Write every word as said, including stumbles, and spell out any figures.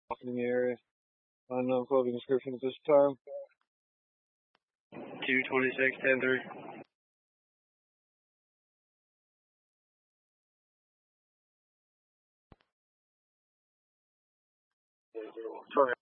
in the area. Unknown clothing description at this time. two twenty-six, ten three. Sorry.